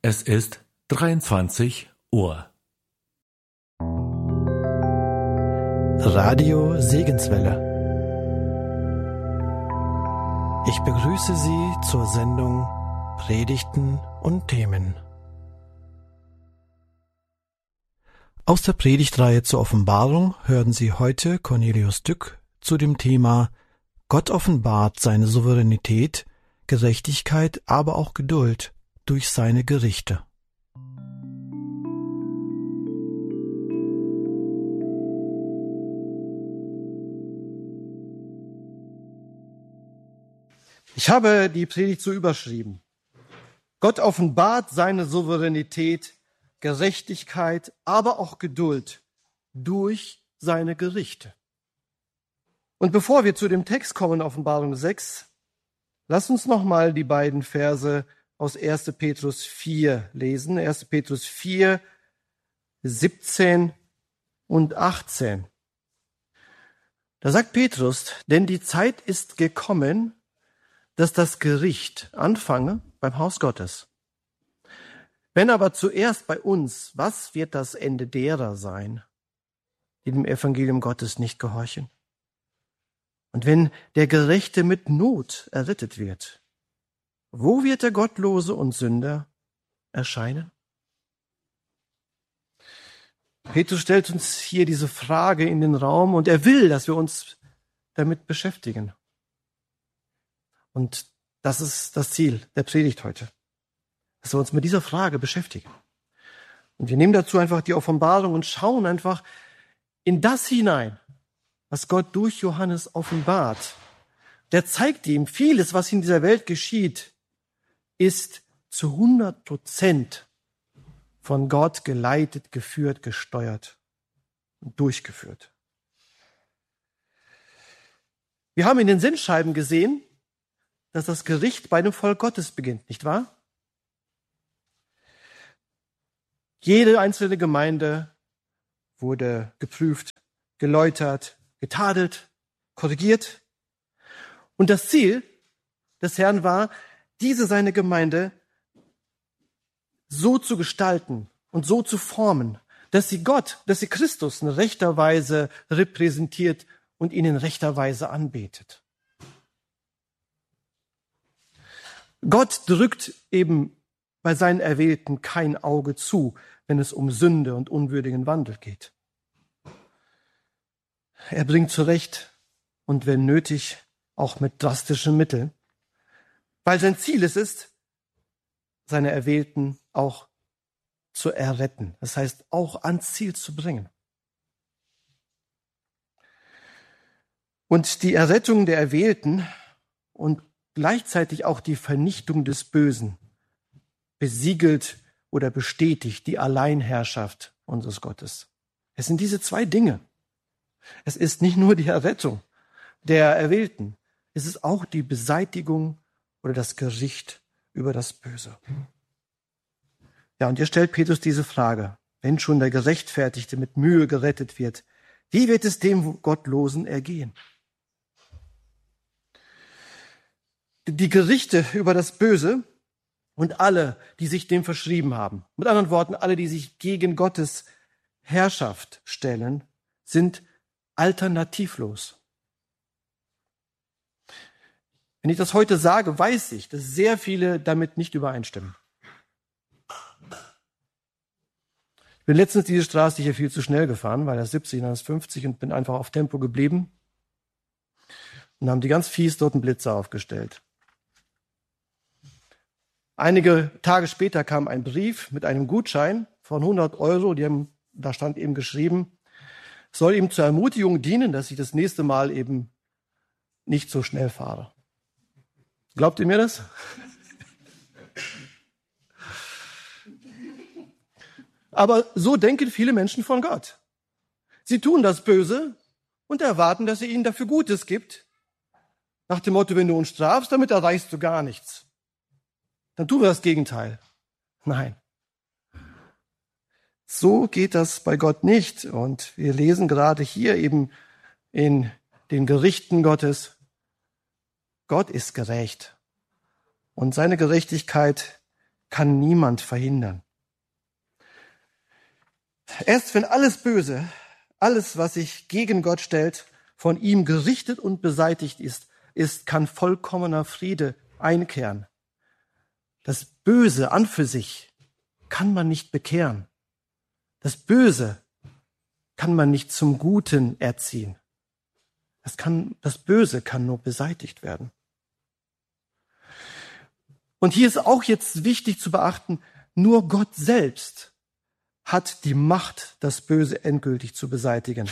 Es ist 23 Uhr. Radio Segenswelle. Ich begrüße Sie zur Sendung Predigten und Themen. Aus der Predigtreihe zur Offenbarung hören Sie heute Cornelius Dück zu dem Thema Gott offenbart seine Souveränität, Gerechtigkeit, aber auch Geduld durch seine Gerichte. Ich habe die Predigt so überschrieben: Gott offenbart seine Souveränität, Gerechtigkeit, aber auch Geduld durch seine Gerichte. Und bevor wir zu dem Text kommen, Offenbarung 6, lass uns nochmal die beiden Verse aus 1. Petrus 4 lesen. 1. Petrus 4, 17 und 18. Da sagt Petrus: Denn die Zeit ist gekommen, dass das Gericht anfange beim Haus Gottes. Wenn aber zuerst bei uns, was wird das Ende derer sein, die dem Evangelium Gottes nicht gehorchen? Und wenn der Gerechte mit Not errettet wird, wo wird der Gottlose und Sünder erscheinen? Petrus stellt uns hier diese Frage in den Raum und er will, dass wir uns damit beschäftigen. Und das ist das Ziel der Predigt heute, dass wir uns mit dieser Frage beschäftigen. Und wir nehmen dazu einfach die Offenbarung und schauen einfach in das hinein, was Gott durch Johannes offenbart. Der zeigt ihm, vieles, was in dieser Welt geschieht, ist zu 100% von Gott geleitet, geführt, gesteuert und durchgeführt. Wir haben in den Sendschreiben gesehen, dass das Gericht bei dem Volk Gottes beginnt, nicht wahr? Jede einzelne Gemeinde wurde geprüft, geläutert, getadelt, korrigiert. Und das Ziel des Herrn war, diese seine Gemeinde so zu gestalten und so zu formen, dass sie Gott, dass sie Christus in rechter Weise repräsentiert und ihn in rechter Weise anbetet. Gott drückt eben bei seinen Erwählten kein Auge zu, wenn es um Sünde und unwürdigen Wandel geht. Er bringt zurecht und wenn nötig auch mit drastischen Mitteln, weil sein Ziel es ist, seine Erwählten auch zu erretten. Das heißt, auch ans Ziel zu bringen. Und die Errettung der Erwählten und gleichzeitig auch die Vernichtung des Bösen besiegelt oder bestätigt die Alleinherrschaft unseres Gottes. Es sind diese zwei Dinge. Es ist nicht nur die Errettung der Erwählten, es ist auch die Beseitigung oder das Gericht über das Böse. Ja, und hier stellt Petrus diese Frage: Wenn schon der Gerechtfertigte mit Mühe gerettet wird, wie wird es dem Gottlosen ergehen? Die Gerichte über das Böse und alle, die sich dem verschrieben haben, mit anderen Worten, alle, die sich gegen Gottes Herrschaft stellen, sind alternativlos. Wenn ich das heute sage, weiß ich, dass sehr viele damit nicht übereinstimmen. Ich bin letztens diese Straße hier viel zu schnell gefahren, weil das 70, dann ist 50 und bin einfach auf Tempo geblieben. Und haben die ganz fies dort einen Blitzer aufgestellt. Einige Tage später kam ein Brief mit einem Gutschein von 100 €. Da stand eben geschrieben, soll ihm zur Ermutigung dienen, dass ich das nächste Mal eben nicht so schnell fahre. Glaubt ihr mir das? Aber so denken viele Menschen von Gott. Sie tun das Böse und erwarten, dass er ihnen dafür Gutes gibt. Nach dem Motto, wenn du uns strafst, damit erreichst du gar nichts. Dann tun wir das Gegenteil. Nein. So geht das bei Gott nicht. Und wir lesen gerade hier eben in den Gerichten Gottes, Gott ist gerecht. Und seine Gerechtigkeit kann niemand verhindern. Erst wenn alles Böse, alles, was sich gegen Gott stellt, von ihm gerichtet und beseitigt ist, kann vollkommener Friede einkehren. Das Böse an für sich kann man nicht bekehren. Das Böse kann man nicht zum Guten erziehen. Das Böse kann nur beseitigt werden. Und hier ist auch jetzt wichtig zu beachten, nur Gott selbst hat die Macht, das Böse endgültig zu beseitigen.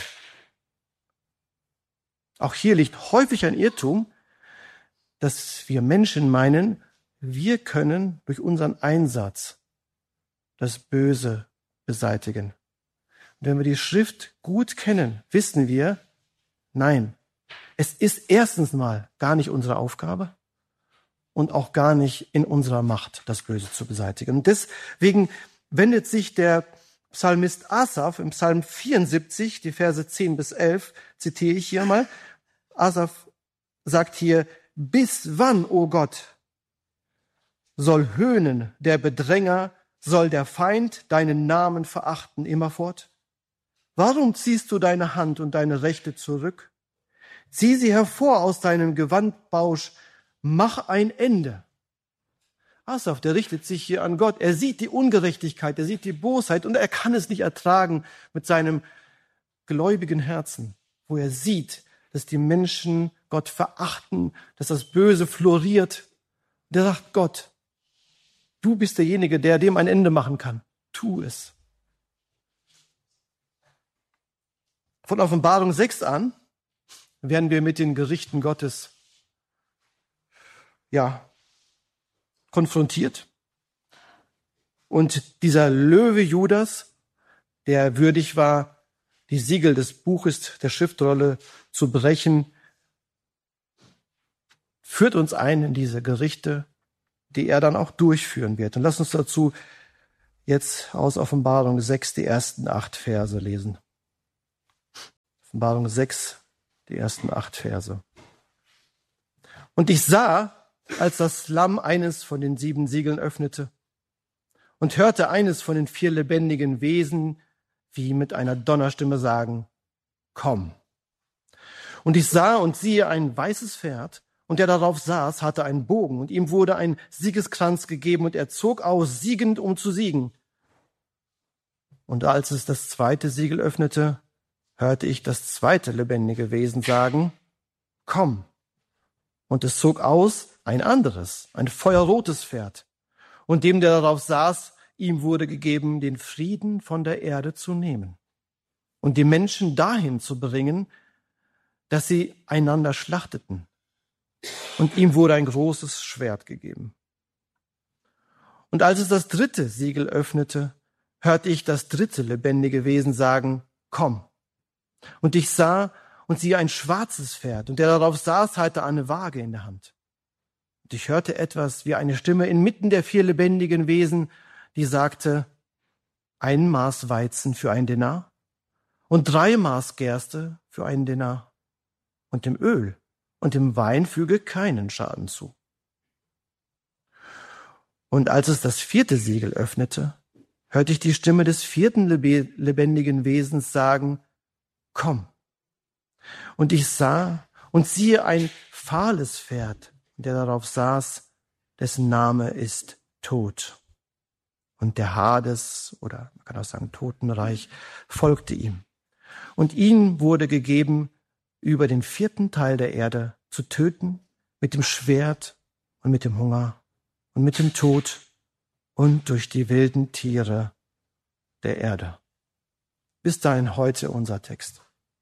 Auch hier liegt häufig ein Irrtum, dass wir Menschen meinen, wir können durch unseren Einsatz das Böse beseitigen. Und wenn wir die Schrift gut kennen, wissen wir, nein, es ist erstens mal gar nicht unsere Aufgabe und auch gar nicht in unserer Macht, das Böse zu beseitigen. Und deswegen wendet sich der Psalmist Asaf im Psalm 74, die Verse 10 bis 11, zitiere ich hier mal. Asaf sagt hier, bis wann, o Gott, soll höhnen der Bedränger, soll der Feind deinen Namen verachten immerfort? Warum ziehst du deine Hand und deine Rechte zurück? Zieh sie hervor aus deinem Gewandbausch, mach ein Ende. Asaf, der richtet sich hier an Gott. Er sieht die Ungerechtigkeit, er sieht die Bosheit und er kann es nicht ertragen mit seinem gläubigen Herzen, wo er sieht, dass die Menschen Gott verachten, dass das Böse floriert. Und er sagt, Gott, du bist derjenige, der dem ein Ende machen kann. Tu es. Von Offenbarung 6 an werden wir mit den Gerichten Gottes konfrontiert. Und dieser Löwe Judas, der würdig war, die Siegel des Buches der Schriftrolle zu brechen, führt uns ein in diese Gerichte, die er dann auch durchführen wird. Und lass uns dazu jetzt aus Offenbarung 6 die ersten 8 Verse lesen. Offenbarung 6, die ersten 8 Verse. Und ich sah, als das Lamm eines von den 7 Siegeln öffnete und hörte eines von den 4 lebendigen Wesen wie mit einer Donnerstimme sagen, komm. Und ich sah und siehe ein weißes Pferd, und der darauf saß, hatte einen Bogen, und ihm wurde ein Siegeskranz gegeben, und er zog aus, siegend, um zu siegen. Und als es das 2. Siegel öffnete, hörte ich das 2. lebendige Wesen sagen, komm. Und es zog aus ein anderes, ein feuerrotes Pferd. Und dem, der darauf saß, ihm wurde gegeben, den Frieden von der Erde zu nehmen und die Menschen dahin zu bringen, dass sie einander schlachteten. Und ihm wurde ein großes Schwert gegeben. Und als es das 3. Siegel öffnete, hörte ich das 3. lebendige Wesen sagen, komm. Und ich sah und siehe ein schwarzes Pferd, und der darauf saß, hatte eine Waage in der Hand. Und ich hörte etwas wie eine Stimme inmitten der 4 lebendigen Wesen, die sagte, 1 Maß Weizen für 1 Denar und 3 Maß Gerste für 1 Denar. Und dem Öl und dem Wein füge keinen Schaden zu. Und als es das 4. Siegel öffnete, hörte ich die Stimme des 4. lebendigen Wesens sagen, komm. Und ich sah und siehe ein fahles Pferd, der darauf saß, dessen Name ist Tod. Und der Hades, oder man kann auch sagen Totenreich, folgte ihm. Und ihm wurde gegeben, über den 4. Teil der Erde zu töten, mit dem Schwert und mit dem Hunger und mit dem Tod und durch die wilden Tiere der Erde. Bis dahin heute unser Text.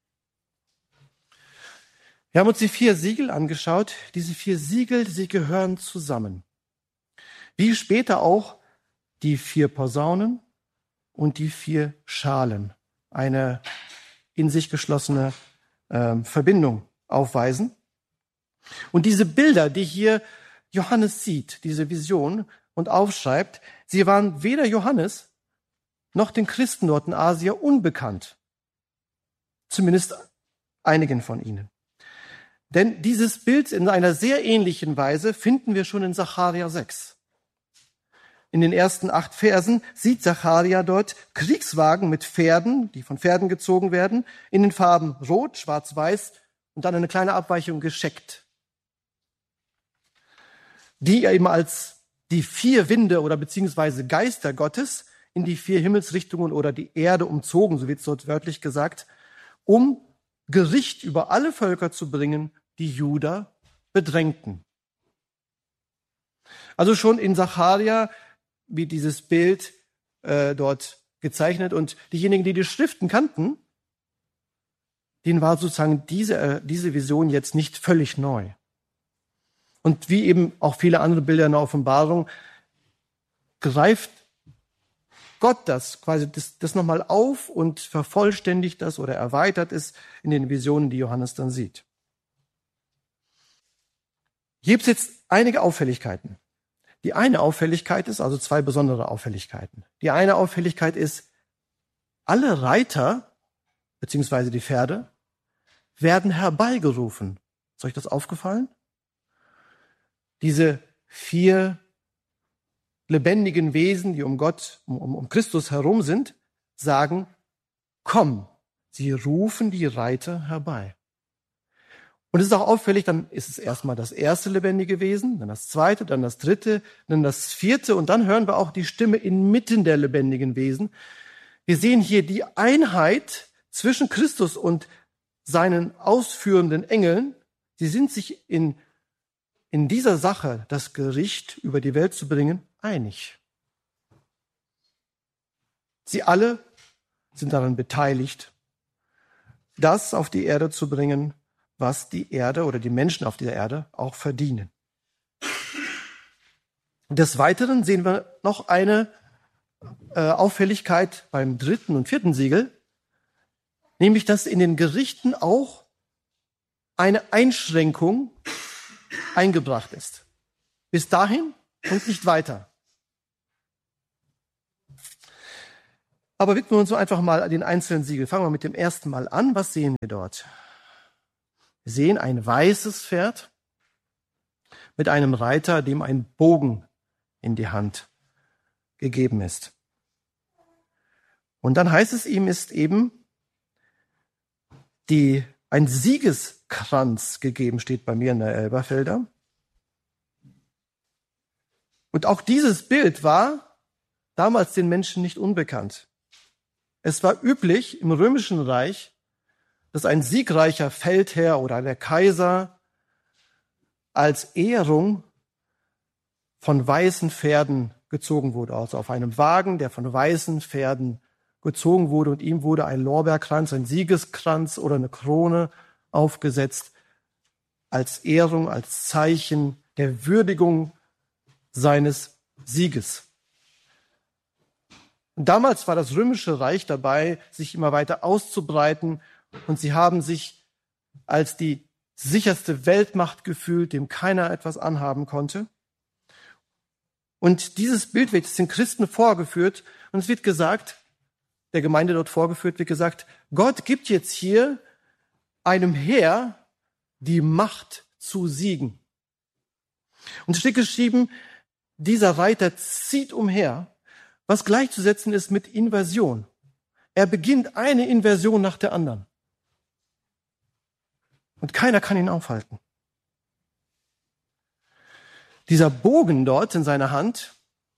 Wir haben uns die 4 Siegel angeschaut. Diese 4 Siegel, sie gehören zusammen. Wie später auch die 4 Posaunen und die 4 Schalen eine in sich geschlossene Verbindung aufweisen. Und diese Bilder, die hier Johannes sieht, diese Vision und aufschreibt, sie waren weder Johannes noch den Christen dort in Asia unbekannt. Zumindest einigen von ihnen. Denn dieses Bild in einer sehr ähnlichen Weise finden wir schon in Sacharja 6. in den ersten 8 Versen sieht Sacharja dort Kriegswagen mit Pferden, die von Pferden gezogen werden, in den Farben Rot, Schwarz-Weiß und dann eine kleine Abweichung gescheckt, die eben als die 4 Winde oder beziehungsweise Geister Gottes in die 4 Himmelsrichtungen oder die Erde umzogen, so wird es dort wörtlich gesagt, um Gericht über alle Völker zu bringen, die Juda bedrängten. Also schon in Sacharja wird dieses Bild dort gezeichnet und diejenigen, die die Schriften kannten, denen war sozusagen diese Vision jetzt nicht völlig neu. Und wie eben auch viele andere Bilder in der Offenbarung greift Gott das nochmal auf und vervollständigt das oder erweitert es in den Visionen, die Johannes dann sieht. Hier gibt es jetzt einige Auffälligkeiten. Die eine Auffälligkeit ist, also 2 besondere Auffälligkeiten. Die eine Auffälligkeit ist, alle Reiter, beziehungsweise die Pferde, werden herbeigerufen. Ist euch das aufgefallen? Diese 4 lebendigen Wesen, die um Gott, um Christus herum sind, sagen, komm. Sie rufen die Reiter herbei. Und es ist auch auffällig, dann ist es erstmal das erste lebendige Wesen, dann das zweite, dann das dritte, dann das 4. und dann hören wir auch die Stimme inmitten der lebendigen Wesen. Wir sehen hier die Einheit zwischen Christus und seinen ausführenden Engeln. Sie sind sich in dieser Sache, das Gericht über die Welt zu bringen, einig. Sie alle sind daran beteiligt, das auf die Erde zu bringen, was die Erde oder die Menschen auf dieser Erde auch verdienen. Des Weiteren sehen wir noch eine Auffälligkeit beim 3. und 4. Siegel, nämlich dass in den Gerichten auch eine Einschränkung eingebracht ist. Bis dahin und nicht weiter. Aber widmen wir uns so einfach mal den einzelnen Siegeln. Fangen wir mit dem ersten Mal an. Was sehen wir dort? Wir sehen ein weißes Pferd mit einem Reiter, dem ein Bogen in die Hand gegeben ist. Und dann heißt es, ihm ist eben ein Siegeskranz gegeben, steht bei mir in der Elberfelder. Und auch dieses Bild war damals den Menschen nicht unbekannt. Es war üblich im Römischen Reich, dass ein siegreicher Feldherr oder der Kaiser als Ehrung von weißen Pferden gezogen wurde. Also auf einem Wagen, der von weißen Pferden gezogen wurde und ihm wurde ein Lorbeerkranz, ein Siegeskranz oder eine Krone aufgesetzt als Ehrung, als Zeichen der Würdigung seines Sieges. Und damals war das Römische Reich dabei, sich immer weiter auszubreiten und sie haben sich als die sicherste Weltmacht gefühlt, dem keiner etwas anhaben konnte. Und dieses Bild wird jetzt den Christen vorgeführt und es wird gesagt, der Gemeinde dort vorgeführt wird gesagt, Gott gibt jetzt hier einem Heer die Macht zu siegen. Und es steht geschrieben, dieser Reiter zieht umher, was gleichzusetzen ist mit Invasion. Er beginnt eine Invasion nach der anderen. Und keiner kann ihn aufhalten. Dieser Bogen dort in seiner Hand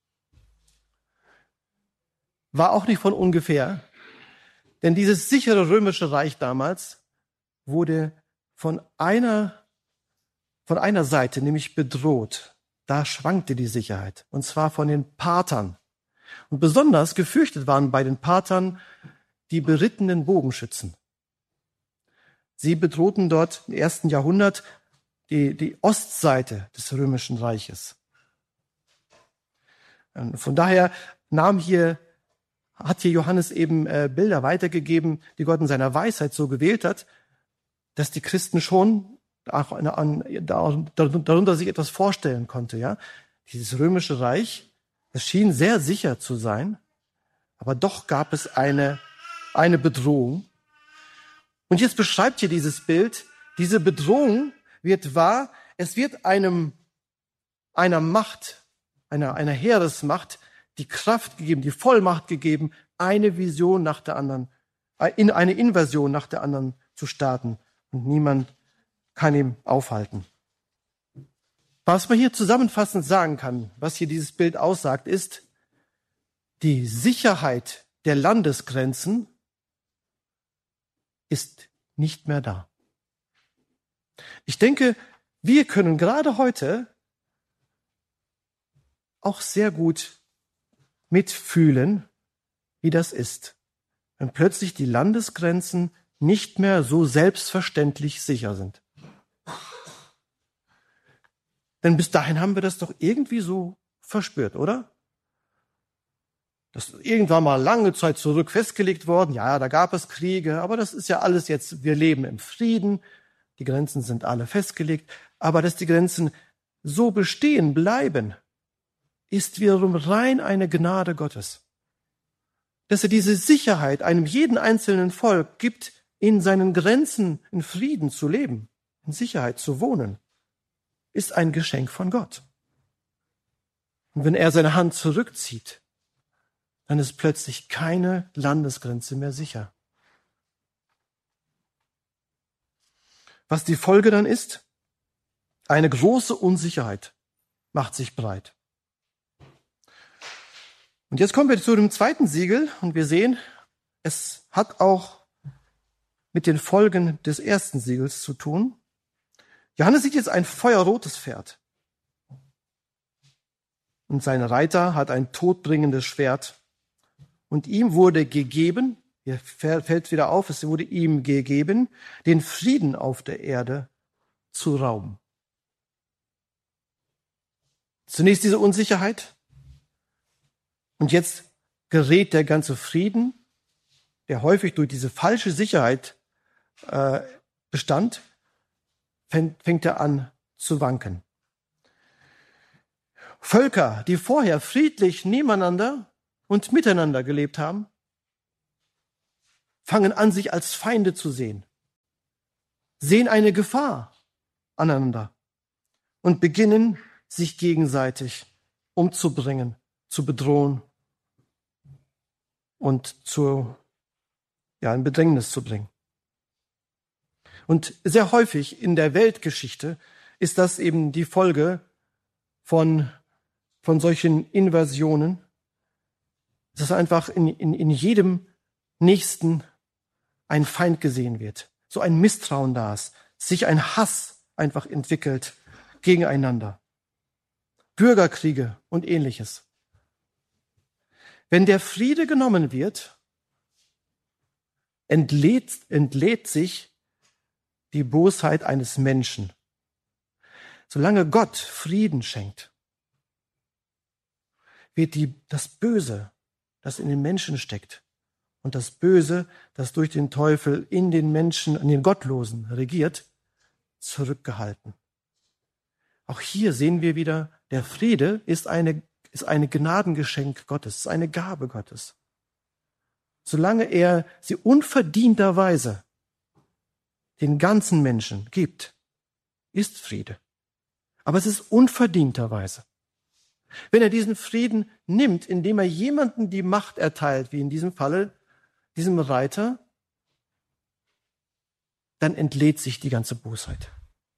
war auch nicht von ungefähr, denn dieses sichere römische Reich damals wurde von einer Seite, nämlich bedroht. Da schwankte die Sicherheit, und zwar von den Parthern. Und besonders gefürchtet waren bei den Parthern die berittenen Bogenschützen. Sie bedrohten dort im 1. Jahrhundert die Ostseite des Römischen Reiches. Und von daher hat hier Johannes eben Bilder weitergegeben, die Gott in seiner Weisheit so gewählt hat, dass die Christen schon darunter sich etwas vorstellen konnte. Ja? Dieses Römische Reich, es schien sehr sicher zu sein, aber doch gab es eine Bedrohung. Und jetzt beschreibt hier dieses Bild, diese Bedrohung wird wahr, es wird einer Macht einer Heeresmacht die Kraft gegeben, die Vollmacht gegeben, eine Vision nach der anderen, eine Invasion nach der anderen zu starten. Und niemand kann ihn aufhalten. Was man hier zusammenfassend sagen kann, was hier dieses Bild aussagt, ist, die Sicherheit der Landesgrenzen ist nicht mehr da. Ich denke, wir können gerade heute auch sehr gut mitfühlen, wie das ist, wenn plötzlich die Landesgrenzen nicht mehr so selbstverständlich sicher sind. Denn bis dahin haben wir das doch irgendwie so verspürt, oder? Das ist irgendwann mal lange Zeit zurück festgelegt worden. Ja, da gab es Kriege, aber das ist ja alles jetzt, wir leben im Frieden. Die Grenzen sind alle festgelegt. Aber dass die Grenzen so bestehen bleiben, ist wiederum rein eine Gnade Gottes. Dass er diese Sicherheit einem jeden einzelnen Volk gibt, in seinen Grenzen in Frieden zu leben, in Sicherheit zu wohnen, ist ein Geschenk von Gott. Und wenn er seine Hand zurückzieht, dann ist plötzlich keine Landesgrenze mehr sicher. Was die Folge dann ist? Eine große Unsicherheit macht sich breit. Und jetzt kommen wir zu dem zweiten Siegel und wir sehen, es hat auch mit den Folgen des ersten Siegels zu tun. Johannes sieht jetzt ein feuerrotes Pferd. Und sein Reiter hat ein todbringendes Schwert. Und ihm wurde gegeben, hier fällt wieder auf, es wurde ihm gegeben, den Frieden auf der Erde zu rauben. Zunächst diese Unsicherheit. Und jetzt gerät der ganze Frieden, der häufig durch diese falsche Sicherheit bestand, fängt er an zu wanken. Völker, die vorher friedlich nebeneinander und miteinander gelebt haben, fangen an, sich als Feinde zu sehen, sehen eine Gefahr aneinander und beginnen, sich gegenseitig umzubringen, zu bedrohen und in Bedrängnis zu bringen. Und sehr häufig in der Weltgeschichte ist das eben die Folge von solchen Invasionen, dass einfach in jedem Nächsten ein Feind gesehen wird, so ein Misstrauen da ist, sich ein Hass einfach entwickelt gegeneinander. Bürgerkriege und Ähnliches. Wenn der Friede genommen wird, entlädt sich die Bosheit eines Menschen. Solange Gott Frieden schenkt, wird das Böse, das in den Menschen steckt, und das Böse, das durch den Teufel in den Menschen, in den Gottlosen regiert, zurückgehalten. Auch hier sehen wir wieder, der Friede ist eine Gnadengeschenk Gottes, ist eine Gabe Gottes. Solange er sie unverdienterweise den ganzen Menschen gibt, ist Friede. Aber es ist unverdienterweise. Wenn er diesen Frieden nimmt, indem er jemanden die Macht erteilt, wie in diesem Falle diesem Reiter, dann entlädt sich die ganze Bosheit.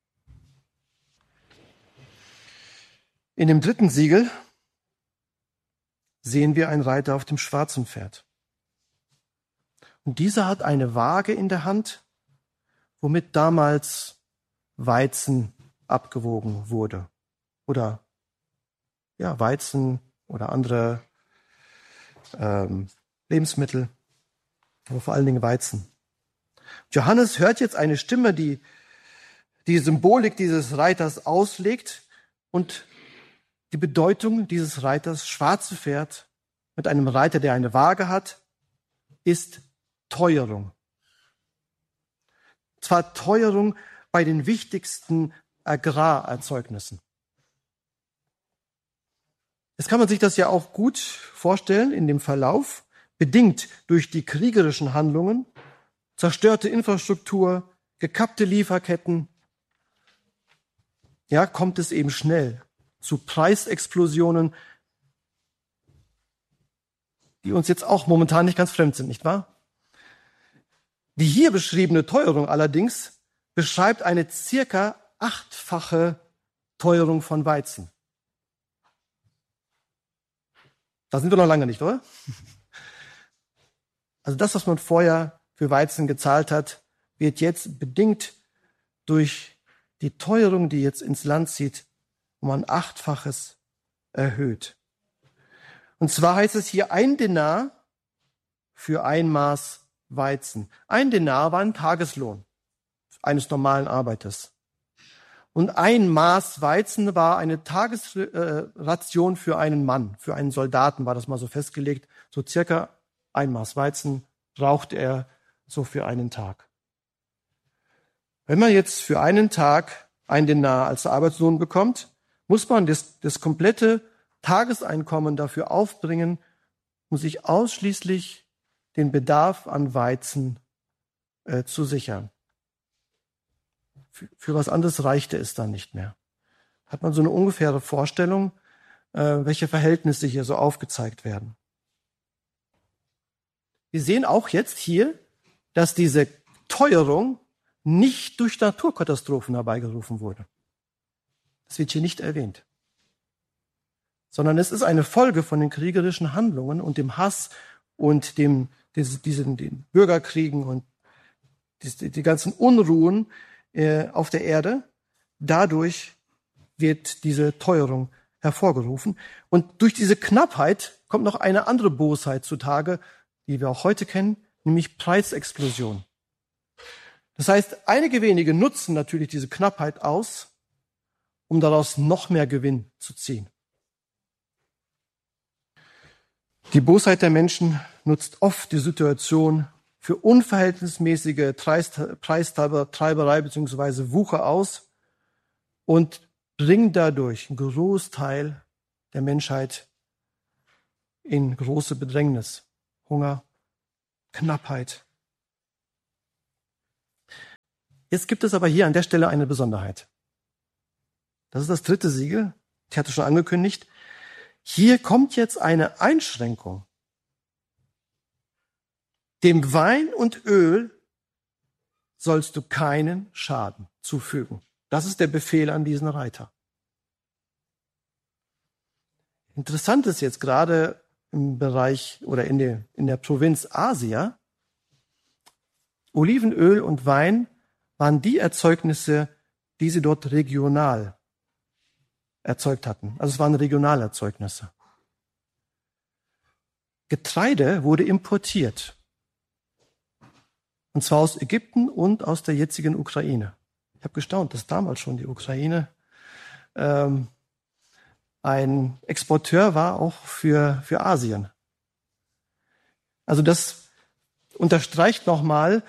In dem dritten Siegel sehen wir einen Reiter auf dem schwarzen Pferd. Und dieser hat eine Waage in der Hand, womit damals Weizen abgewogen wurde. Oder Weizen oder andere Lebensmittel, aber vor allen Dingen Weizen. Johannes hört jetzt eine Stimme, die die Symbolik dieses Reiters auslegt und die Bedeutung dieses Reiters, schwarze Pferd, mit einem Reiter, der eine Waage hat, ist Teuerung. Zwar Teuerung bei den wichtigsten Agrarerzeugnissen. Jetzt kann man sich das ja auch gut vorstellen in dem Verlauf, bedingt durch die kriegerischen Handlungen, zerstörte Infrastruktur, gekappte Lieferketten, kommt es eben schnell zu Preisexplosionen, die uns jetzt auch momentan nicht ganz fremd sind, nicht wahr? Die hier beschriebene Teuerung allerdings beschreibt eine circa 8-fache Teuerung von Weizen. Da sind wir noch lange nicht, oder? Also das, was man vorher für Weizen gezahlt hat, wird jetzt bedingt durch die Teuerung, die jetzt ins Land zieht, um ein 8-faches erhöht. Und zwar heißt es hier 1 Denar für 1 Maß Weizen. 1 Denar war ein Tageslohn eines normalen Arbeiters. Und 1 Maß Weizen war eine Tagesration für einen Mann, für einen Soldaten war das mal so festgelegt. So circa 1 Maß Weizen brauchte er so für einen Tag. Wenn man jetzt für einen Tag 1 Denar als Arbeitslohn bekommt, muss man das komplette Tageseinkommen dafür aufbringen, um sich ausschließlich den Bedarf an Weizen zu sichern. Für was anderes reichte es dann nicht mehr. Hat man so eine ungefähre Vorstellung, welche Verhältnisse hier so aufgezeigt werden. Wir sehen auch jetzt hier, dass diese Teuerung nicht durch Naturkatastrophen herbeigerufen wurde. Das wird hier nicht erwähnt. Sondern es ist eine Folge von den kriegerischen Handlungen und dem Hass und den Bürgerkriegen und die ganzen Unruhen auf der Erde. Dadurch wird diese Teuerung hervorgerufen. Und durch diese Knappheit kommt noch eine andere Bosheit zutage, die wir auch heute kennen, nämlich Preisexplosion. Das heißt, einige wenige nutzen natürlich diese Knappheit aus, um daraus noch mehr Gewinn zu ziehen. Die Bosheit der Menschen nutzt oft die Situation für unverhältnismäßige Preistreiberei bzw. Wucher aus und bringt dadurch einen Großteil der Menschheit in große Bedrängnis, Hunger, Knappheit. Jetzt gibt es aber hier an der Stelle eine Besonderheit. Das ist das 3. Siegel. Ich hatte schon angekündigt. Hier kommt jetzt eine Einschränkung. Dem Wein und Öl sollst du keinen Schaden zufügen. Das ist der Befehl an diesen Reiter. Interessant ist jetzt gerade im Bereich oder in der Provinz Asia, Olivenöl und Wein waren die Erzeugnisse, die sie dort regional erzeugt hatten. Also es waren Regionalerzeugnisse. Getreide wurde importiert. Und zwar aus Ägypten und aus der jetzigen Ukraine. Ich habe gestaunt, dass damals schon die Ukraine ein Exporteur war, auch für Asien. Also das unterstreicht nochmal,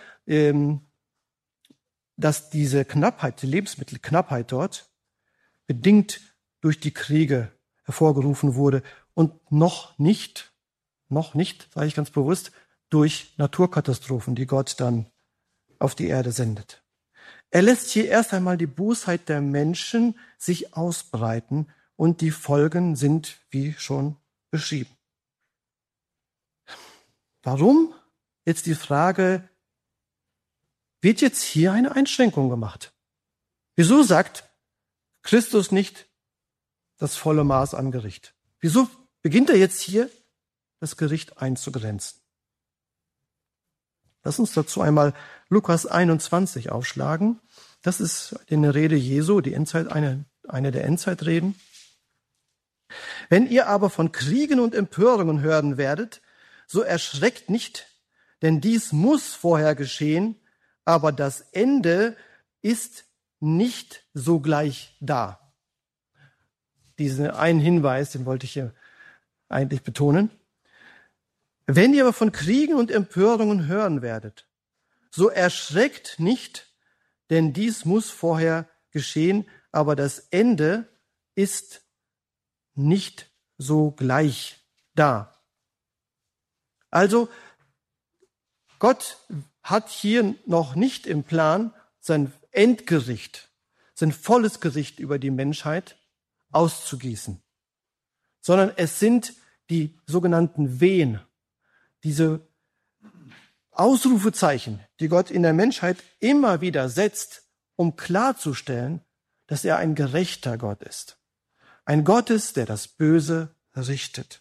dass diese Knappheit, die Lebensmittelknappheit dort, bedingt durch die Kriege hervorgerufen wurde und noch nicht, sage ich ganz bewusst, durch Naturkatastrophen, die Gott dann auf die Erde sendet. Er lässt hier erst einmal die Bosheit der Menschen sich ausbreiten und die Folgen sind wie schon beschrieben. Warum? Jetzt die Frage, wird jetzt hier eine Einschränkung gemacht? Wieso sagt Christus nicht das volle Maß an Gericht? Wieso beginnt er jetzt hier, das Gericht einzugrenzen? Lass uns dazu einmal Lukas 21 aufschlagen. Das ist eine Rede Jesu, die Endzeit, eine der Endzeitreden. Wenn ihr aber von Kriegen und Empörungen hören werdet, so erschreckt nicht, denn dies muss vorher geschehen, aber das Ende ist nicht sogleich da. Diesen einen Hinweis, den wollte ich hier eigentlich betonen. Wenn ihr aber von Kriegen und Empörungen hören werdet, so erschreckt nicht, denn dies muss vorher geschehen, aber das Ende ist nicht sogleich da. Also, Gott hat hier noch nicht im Plan sein Endgericht, sein volles Gericht über die Menschheit auszugießen, sondern es sind die sogenannten Wehen, diese Ausrufezeichen, die Gott in der Menschheit immer wieder setzt, um klarzustellen, dass er ein gerechter Gott ist. Ein Gott ist, der das Böse richtet.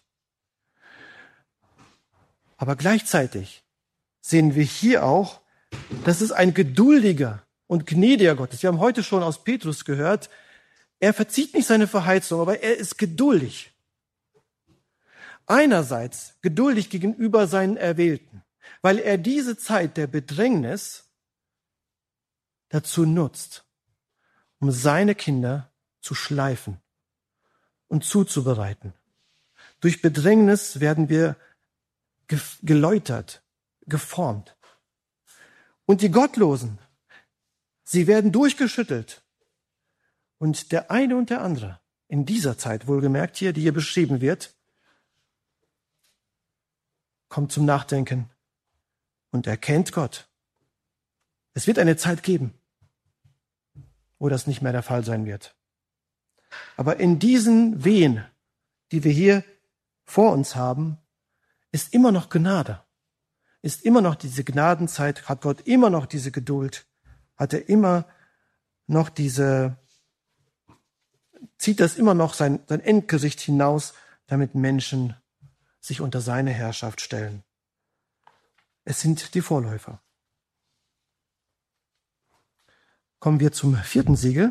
Aber gleichzeitig sehen wir hier auch, dass es ein geduldiger und gnädiger Gott ist. Wir haben heute schon aus Petrus gehört, er verzieht nicht seine Verheißung, aber er ist geduldig. Einerseits geduldig gegenüber seinen Erwählten, weil er diese Zeit der Bedrängnis dazu nutzt, um seine Kinder zu schleifen und zuzubereiten. Durch Bedrängnis werden wir geläutert, geformt. Und die Gottlosen, sie werden durchgeschüttelt. Und der eine und der andere, in dieser Zeit wohlgemerkt hier, die hier beschrieben wird, kommt zum Nachdenken und erkennt Gott. Es wird eine Zeit geben, wo das nicht mehr der Fall sein wird. Aber in diesen Wehen, die wir hier vor uns haben, ist immer noch Gnade. Ist immer noch diese Gnadenzeit, hat Gott immer noch diese Geduld, hat er immer noch zieht das immer noch sein Endgericht hinaus, damit Menschen sich unter seine Herrschaft stellen. Es sind die Vorläufer. Kommen wir zum 4. Siegel.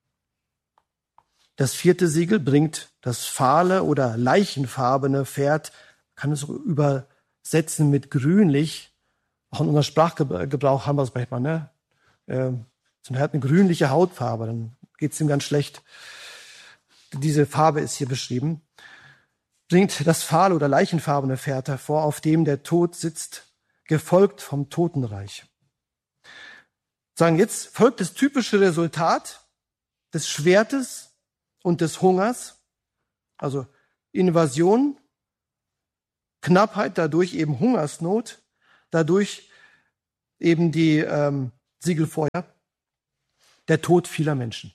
Das 4. Siegel bringt das fahle oder leichenfarbene Pferd, kann es übersetzen mit grünlich. Auch in unserem Sprachgebrauch haben wir es manchmal, ne? Er hat eine grünliche Hautfarbe, dann geht es ihm ganz schlecht. Diese Farbe ist hier beschrieben. Bringt das fahle oder leichenfarbene Pferd hervor, auf dem der Tod sitzt, gefolgt vom Totenreich. Sagen, jetzt folgt das typische Resultat des Schwertes und des Hungers, also Invasion, Knappheit, dadurch eben Hungersnot, dadurch eben die Siegelfeuer, der Tod vieler Menschen.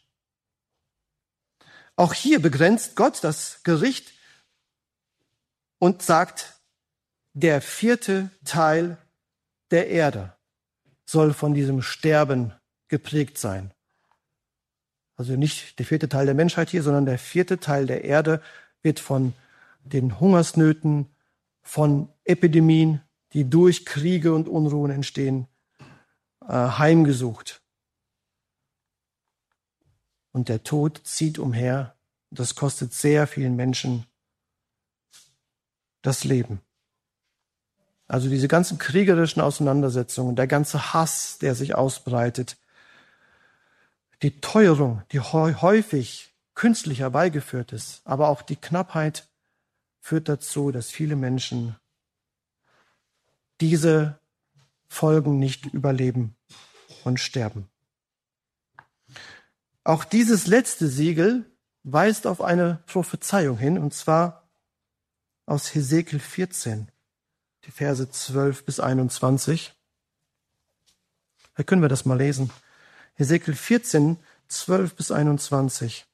Auch hier begrenzt Gott das Gericht und sagt, der 4. Teil der Erde soll von diesem Sterben geprägt sein. Also nicht der 4. Teil der Menschheit hier, sondern der 4. Teil der Erde wird von den Hungersnöten, von Epidemien, die durch Kriege und Unruhen entstehen, heimgesucht. Und der Tod zieht umher. Das kostet sehr vielen Menschen das Leben. Also diese ganzen kriegerischen Auseinandersetzungen, der ganze Hass, der sich ausbreitet, die Teuerung, die häufig künstlich herbeigeführt ist, aber auch die Knappheit führt dazu, dass viele Menschen diese Folgen nicht überleben und sterben. Auch dieses letzte Siegel weist auf eine Prophezeiung hin, und zwar aus Hesekiel 14, die Verse 12 bis 21. Da können wir das mal lesen. Hesekiel 14, 12 bis 21.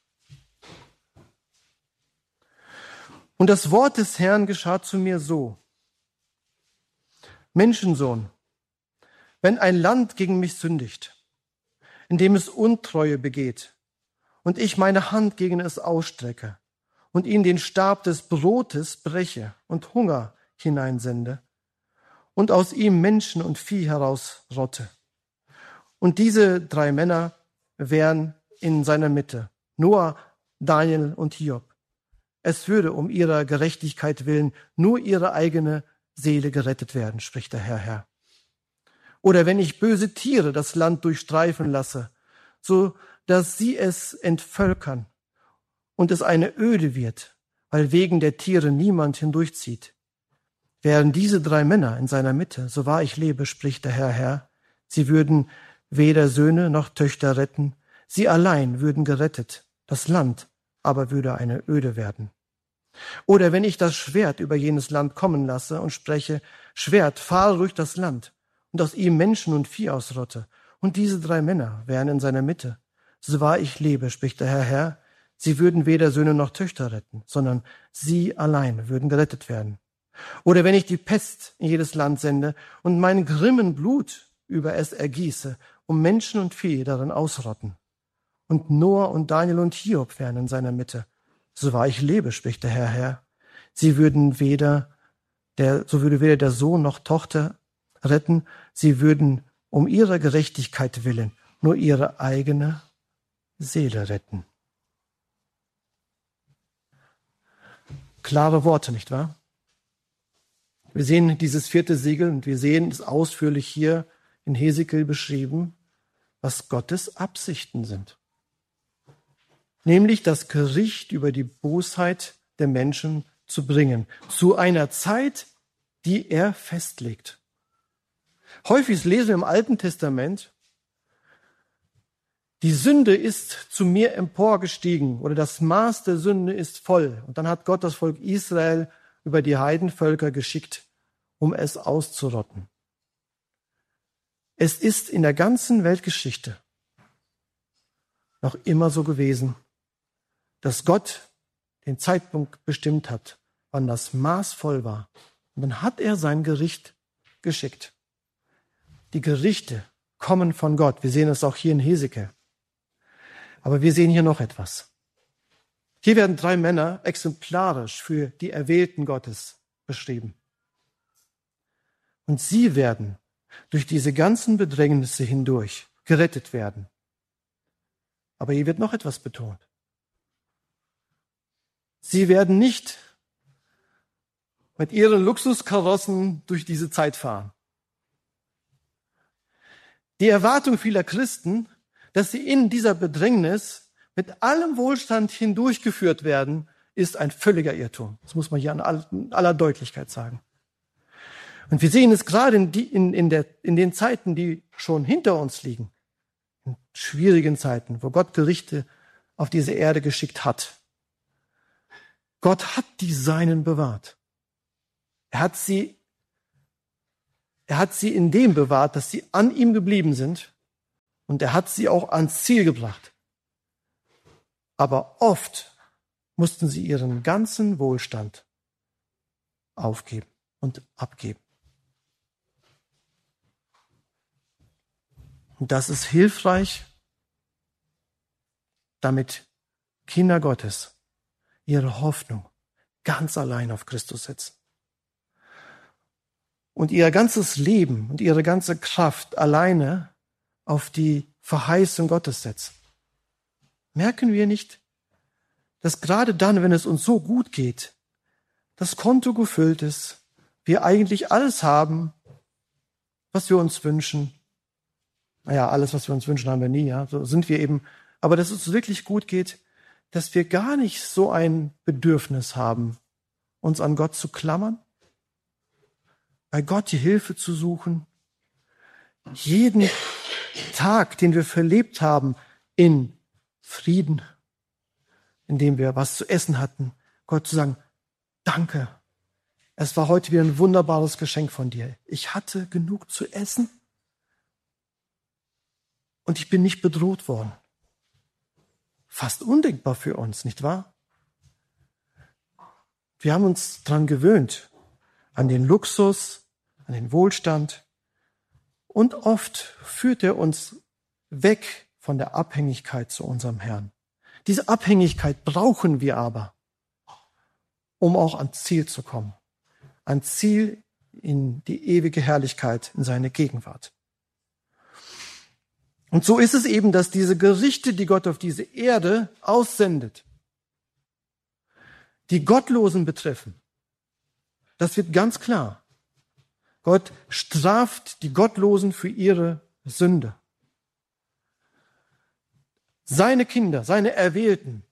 Und das Wort des Herrn geschah zu mir so: Menschensohn, wenn ein Land gegen mich sündigt, indem es Untreue begeht, und ich meine Hand gegen es ausstrecke und ihnen den Stab des Brotes breche und Hunger hineinsende und aus ihm Menschen und Vieh herausrotte. Und diese 3 Männer wären in seiner Mitte, Noah, Daniel und Hiob. Es würde um ihrer Gerechtigkeit willen nur ihre eigene Seele gerettet werden, spricht der Herr. Oder wenn ich böse Tiere das Land durchstreifen lasse, so dass sie es entvölkern und es eine Öde wird, weil wegen der Tiere niemand hindurchzieht. Wären diese 3 Männer in seiner Mitte, so wahr ich lebe, spricht der Herr, sie würden weder Söhne noch Töchter retten, sie allein würden gerettet, das Land aber würde eine Öde werden. Oder wenn ich das Schwert über jenes Land kommen lasse und spreche, Schwert, fahre durch das Land, und aus ihm Menschen und Vieh ausrotte, und diese 3 Männer wären in seiner Mitte, so wahr ich lebe, spricht der Herr, Sie würden weder Söhne noch Töchter retten, sondern sie allein würden gerettet werden. Oder wenn ich die Pest in jedes Land sende und mein grimmen Blut über es ergieße, um Menschen und Vieh darin ausrotten. Und Noah und Daniel und Hiob wären in seiner Mitte. So wahr ich lebe, spricht der Herr. So würde weder der Sohn noch Tochter retten. Sie würden um ihrer Gerechtigkeit willen nur ihre eigene Seele retten. Klare Worte, nicht wahr? Wir sehen dieses 4. Siegel und wir sehen es ausführlich hier in Hesekiel beschrieben, was Gottes Absichten sind. Nämlich das Gericht über die Bosheit der Menschen zu bringen, zu einer Zeit, die er festlegt. Häufig lesen wir im Alten Testament, die Sünde ist zu mir emporgestiegen oder das Maß der Sünde ist voll. Und dann hat Gott das Volk Israel über die Heidenvölker geschickt, um es auszurotten. Es ist in der ganzen Weltgeschichte noch immer so gewesen, dass Gott den Zeitpunkt bestimmt hat, wann das Maß voll war. Und dann hat er sein Gericht geschickt. Die Gerichte kommen von Gott. Wir sehen es auch hier in Hesekiel. Aber wir sehen hier noch etwas. Hier werden 3 Männer exemplarisch für die Erwählten Gottes beschrieben. Und sie werden durch diese ganzen Bedrängnisse hindurch gerettet werden. Aber hier wird noch etwas betont. Sie werden nicht mit ihren Luxuskarossen durch diese Zeit fahren. Die Erwartung vieler Christen, dass sie in dieser Bedrängnis mit allem Wohlstand hindurchgeführt werden, ist ein völliger Irrtum. Das muss man hier in aller Deutlichkeit sagen. Und wir sehen es gerade in den Zeiten, die schon hinter uns liegen, in schwierigen Zeiten, wo Gott Gerichte auf diese Erde geschickt hat. Gott hat die Seinen bewahrt. Er hat sie in dem bewahrt, dass sie an ihm geblieben sind, und er hat sie auch ans Ziel gebracht. Aber oft mussten sie ihren ganzen Wohlstand aufgeben und abgeben. Und das ist hilfreich, damit Kinder Gottes ihre Hoffnung ganz allein auf Christus setzen. Und ihr ganzes Leben und ihre ganze Kraft alleine auf die Verheißung Gottes setzen. Merken wir nicht, dass gerade dann, wenn es uns so gut geht, das Konto gefüllt ist, wir eigentlich alles haben, was wir uns wünschen. Naja, alles, was wir uns wünschen, haben wir nie, ja, so sind wir eben. Aber dass es uns wirklich gut geht, dass wir gar nicht so ein Bedürfnis haben, uns an Gott zu klammern, bei Gott die Hilfe zu suchen, jeden Tag, den wir verlebt haben, in Frieden, indem wir was zu essen hatten, Gott zu sagen, danke, es war heute wieder ein wunderbares Geschenk von dir. Ich hatte genug zu essen und ich bin nicht bedroht worden. Fast undenkbar für uns, nicht wahr? Wir haben uns daran gewöhnt, an den Luxus, an den Wohlstand. Und oft führt er uns weg von der Abhängigkeit zu unserem Herrn. Diese Abhängigkeit brauchen wir aber, um auch ans Ziel zu kommen. Ans Ziel in die ewige Herrlichkeit, in seine Gegenwart. Und so ist es eben, dass diese Gerichte, die Gott auf diese Erde aussendet, die Gottlosen betreffen. Das wird ganz klar. Gott straft die Gottlosen für ihre Sünde. Seine Kinder, seine Erwählten,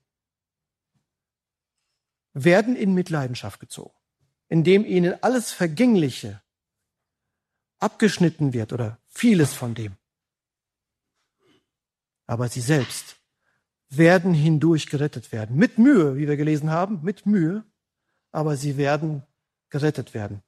werden in Mitleidenschaft gezogen, indem ihnen alles Vergängliche abgeschnitten wird oder vieles von dem. Aber sie selbst werden hindurch gerettet werden. Mit Mühe, wie wir gelesen haben, mit Mühe, aber sie werden gerettet werden.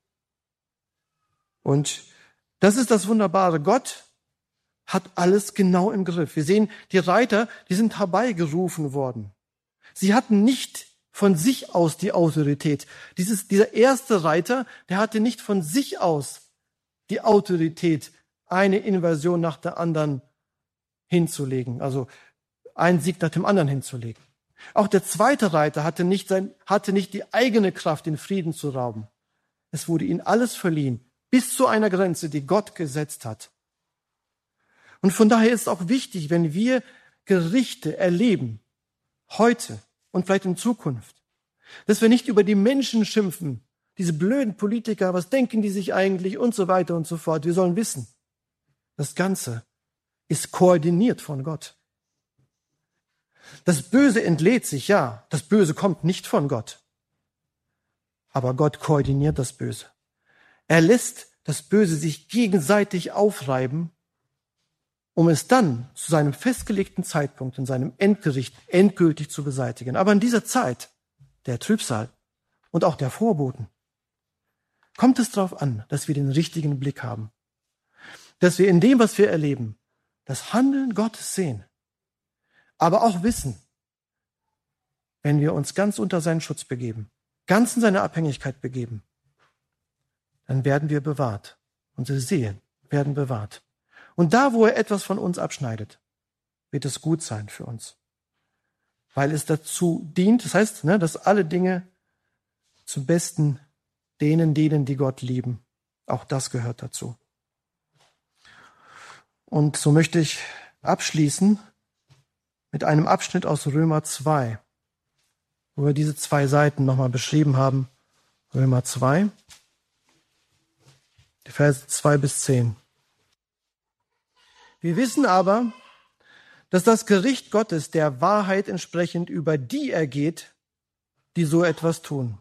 Und das ist das Wunderbare. Gott hat alles genau im Griff. Wir sehen, die Reiter, die sind herbeigerufen worden. Sie hatten nicht von sich aus die Autorität. Dieser erste Reiter, der hatte nicht von sich aus die Autorität, eine Invasion nach der anderen hinzulegen, also einen Sieg nach dem anderen hinzulegen. Auch der zweite Reiter hatte nicht die eigene Kraft, den Frieden zu rauben. Es wurde ihnen alles verliehen, bis zu einer Grenze, die Gott gesetzt hat. Und von daher ist es auch wichtig, wenn wir Gerichte erleben, heute und vielleicht in Zukunft, dass wir nicht über die Menschen schimpfen, diese blöden Politiker, was denken die sich eigentlich und so weiter und so fort. Wir sollen wissen, das Ganze ist koordiniert von Gott. Das Böse entlädt sich, ja, das Böse kommt nicht von Gott. Aber Gott koordiniert das Böse. Er lässt das Böse sich gegenseitig aufreiben, um es dann zu seinem festgelegten Zeitpunkt in seinem Endgericht endgültig zu beseitigen. Aber in dieser Zeit, der Trübsal und auch der Vorboten, kommt es darauf an, dass wir den richtigen Blick haben. Dass wir in dem, was wir erleben, das Handeln Gottes sehen. Aber auch wissen, wenn wir uns ganz unter seinen Schutz begeben, ganz in seine Abhängigkeit begeben, dann werden wir bewahrt. Unsere Seelen werden bewahrt. Und da, wo er etwas von uns abschneidet, wird es gut sein für uns. Weil es dazu dient, das heißt, dass alle Dinge zum Besten denen, die Gott lieben. Auch das gehört dazu. Und so möchte ich abschließen mit einem Abschnitt aus Römer 2, wo wir diese 2 Seiten nochmal beschrieben haben. Römer 2, die Verse 2 bis 10. Wir wissen aber, dass das Gericht Gottes der Wahrheit entsprechend über die ergeht, die so etwas tun.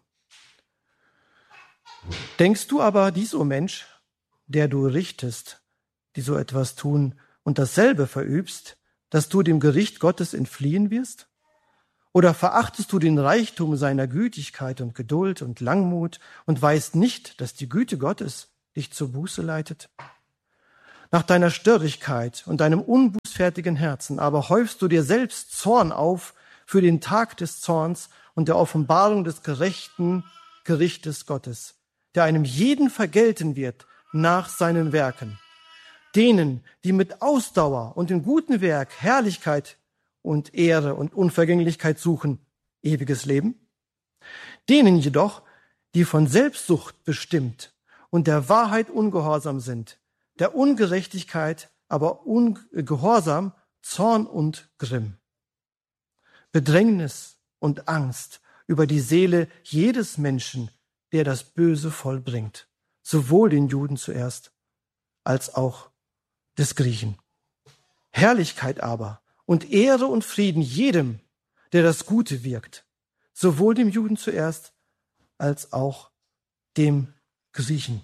Denkst du aber dies, o Mensch, der du richtest, die so etwas tun und dasselbe verübst, dass du dem Gericht Gottes entfliehen wirst? Oder verachtest du den Reichtum seiner Gütigkeit und Geduld und Langmut und weißt nicht, dass die Güte Gottes dich zur Buße leitet? Nach deiner Störrigkeit und deinem unbußfertigen Herzen aber häufst du dir selbst Zorn auf für den Tag des Zorns und der Offenbarung des gerechten Gerichtes Gottes, der einem jeden vergelten wird nach seinen Werken. Denen, die mit Ausdauer und in gutem Werk Herrlichkeit und Ehre und Unvergänglichkeit suchen, ewiges Leben. Denen jedoch, die von Selbstsucht bestimmt und der Wahrheit ungehorsam sind, der Ungerechtigkeit aber Gehorsam, Zorn und Grimm. Bedrängnis und Angst über die Seele jedes Menschen, der das Böse vollbringt, sowohl den Juden zuerst als auch des Griechen. Herrlichkeit aber und Ehre und Frieden jedem, der das Gute wirkt, sowohl dem Juden zuerst als auch dem Griechen.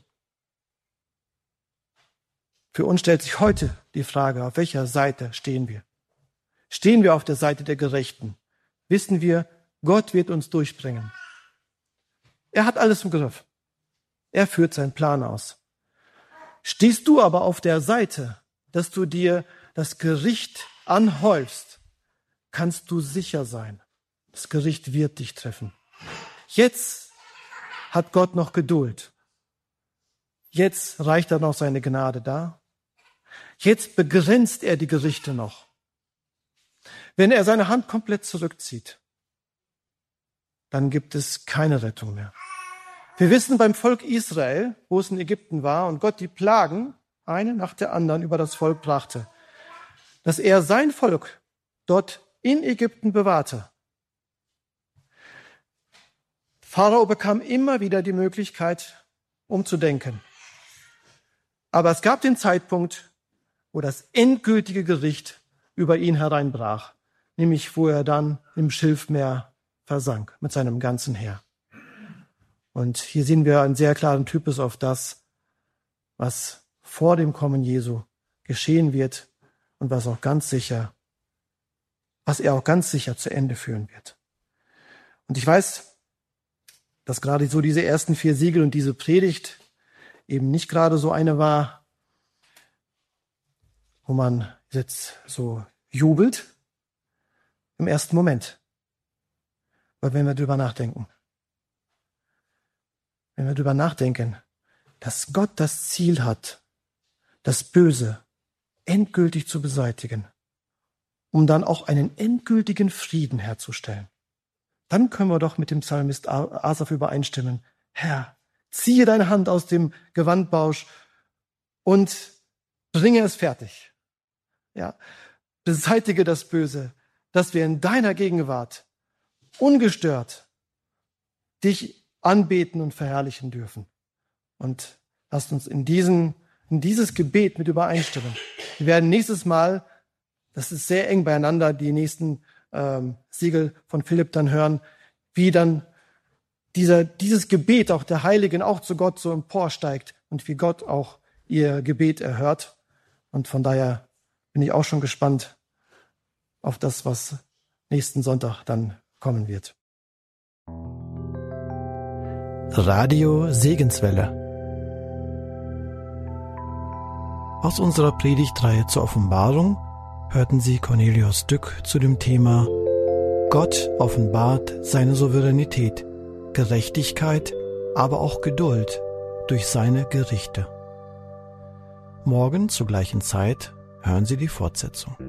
Für uns stellt sich heute die Frage, auf welcher Seite stehen wir? Stehen wir auf der Seite der Gerechten? Wissen wir, Gott wird uns durchbringen. Er hat alles im Griff. Er führt seinen Plan aus. Stehst du aber auf der Seite, dass du dir das Gericht anhäufst, kannst du sicher sein, das Gericht wird dich treffen. Jetzt hat Gott noch Geduld. Jetzt reicht er noch seine Gnade da. Jetzt begrenzt er die Gerichte noch. Wenn er seine Hand komplett zurückzieht, dann gibt es keine Rettung mehr. Wir wissen beim Volk Israel, wo es in Ägypten war und Gott die Plagen, eine nach der anderen, über das Volk brachte, dass er sein Volk dort in Ägypten bewahrte. Pharao bekam immer wieder die Möglichkeit, umzudenken. Aber es gab den Zeitpunkt, wo das endgültige Gericht über ihn hereinbrach, nämlich wo er dann im Schilfmeer versank mit seinem ganzen Heer. Und hier sehen wir einen sehr klaren Typus auf das, was vor dem Kommen Jesu geschehen wird und was er auch ganz sicher zu Ende führen wird. Und ich weiß, dass gerade so diese ersten 4 Siegel und diese Predigt eben nicht gerade so eine war, wo man jetzt so jubelt im ersten Moment. Weil wenn wir drüber nachdenken, dass Gott das Ziel hat, das Böse endgültig zu beseitigen, um dann auch einen endgültigen Frieden herzustellen, dann können wir doch mit dem Psalmist Asaf übereinstimmen. Herr, ziehe deine Hand aus dem Gewandbausch und bringe es fertig. Ja, beseitige das Böse, dass wir in deiner Gegenwart ungestört dich anbeten und verherrlichen dürfen. Und lasst uns in dieses Gebet mit übereinstimmen. Wir werden nächstes Mal, das ist sehr eng beieinander, die nächsten Siegel von Philipp dann hören, wie dann dieses Gebet auch der Heiligen auch zu Gott so emporsteigt und wie Gott auch ihr Gebet erhört. Und von daher bin ich auch schon gespannt auf das, was nächsten Sonntag dann kommen wird. Radio Segenswelle. Aus unserer Predigtreihe zur Offenbarung hörten Sie Cornelius Dück zu dem Thema Gott offenbart seine Souveränität, Gerechtigkeit, aber auch Geduld durch seine Gerichte. Morgen zur gleichen Zeit hören Sie die Fortsetzung.